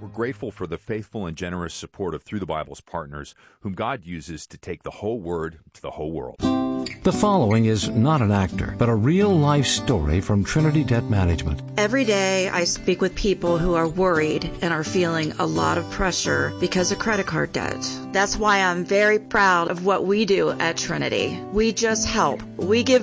We're grateful for the faithful and generous support of Through the Bible's partners, whom God uses to take the whole Word to the whole world. The following is not an actor, but a real-life story from Trinity Debt Management. Every day I speak with people who are worried and are feeling a lot of pressure because of credit card debt. That's why I'm very proud of what we do at Trinity. We just help. We give